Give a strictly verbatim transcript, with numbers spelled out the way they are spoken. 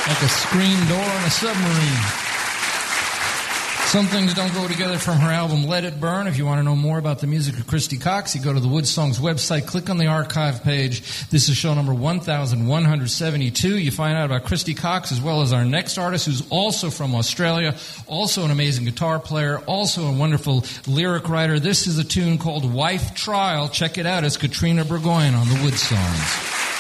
Like a screen door on a submarine. Some Things Don't Go Together from her album Let It Burn. If you want to know more about the music of Christy Cox, you go to the Wood Songs website, click on the archive page. This is show number one thousand one hundred seventy-two. You find out about Christy Cox as well as our next artist, who's also from Australia, also an amazing guitar player, also a wonderful lyric writer. This is a tune called Wife Trial. Check it out. It's Katrina Burgoyne on the Wood Songs.